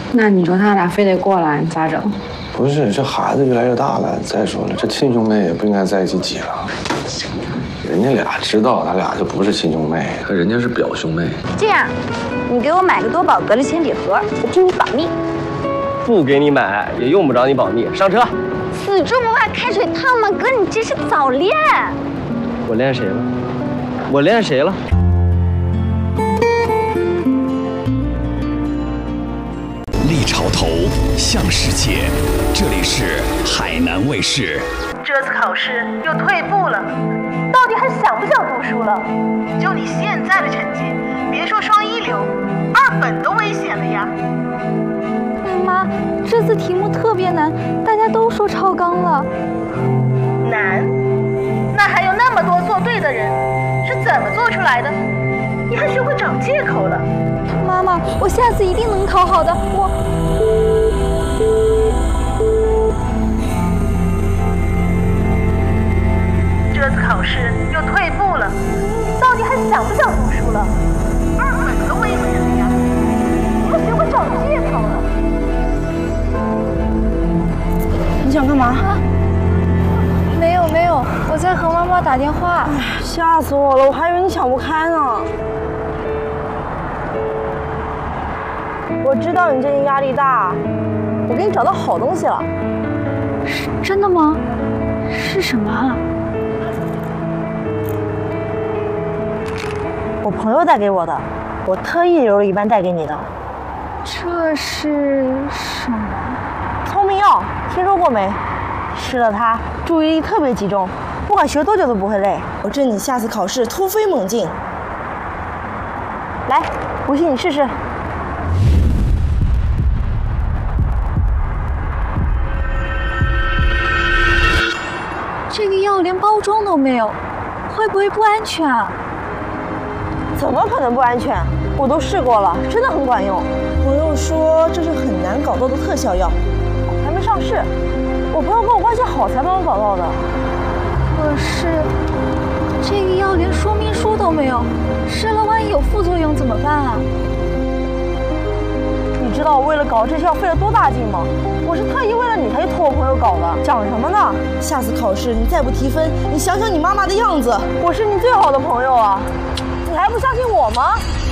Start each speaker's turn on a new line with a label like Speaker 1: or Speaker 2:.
Speaker 1: 那你说他俩非得过来，咋整？
Speaker 2: 不是，这孩子越来越大了。再说了，这亲兄妹也不应该在一起挤了。人家俩知道，他俩就不是亲兄妹，人家是表兄妹。
Speaker 3: 这样，你给我买个多宝格的铅笔盒，我替你保密。
Speaker 4: 不给你买，也用不着你保密。上车。
Speaker 3: 死猪不怕开水烫吗？哥，你这是早恋。
Speaker 4: 我恋谁了？我恋谁了？
Speaker 5: 立潮头，向世界，这里是海南卫视。
Speaker 6: 这次考试又退步了，到底还想不想读书了？就你现在的成绩，别说双一流，2本都危险了呀！
Speaker 7: 妈，这次题目特别难，大家都说超纲了。
Speaker 6: 难？那还有那么多做对的人，是怎么做出来的？你还学会找借口了？
Speaker 7: 妈妈，我下次一定能考好的。
Speaker 6: 这次考试又退步了，到底还想不想读书了？2本都危险了呀！你还学会找借口了？
Speaker 8: 你想干嘛？
Speaker 7: 没有，我在和妈妈打电话。
Speaker 8: 吓死我了，我还以为你想不开呢。我知道你最近压力大，我给你找到好东西了。
Speaker 7: 是真的吗？是什么啊？
Speaker 8: 我朋友带给我的，我特意留了一半带给你的。
Speaker 7: 这是什么？
Speaker 8: 聪明药，听说过没？吃了它，注意力特别集中，不管学多久都不会累，保证你下次考试突飞猛进。来，不信你试试。
Speaker 7: 这个药连包装都没有，会不会不安全啊？
Speaker 8: 怎么可能不安全？我都试过了，真的很管用。朋友说这是很难搞到的特效药，还没上市。我朋友跟我关系好才帮我搞到的。
Speaker 7: 可是这个药连说明书都没有，吃了万一有副作用怎么办啊？
Speaker 8: 你知道我为了搞这些药费了多大劲吗？我是特意为了你才去托我朋友搞的。讲什么呢？下次考试你再不提分，你想想你妈妈的样子。我是你最好的朋友啊，你还不相信我吗？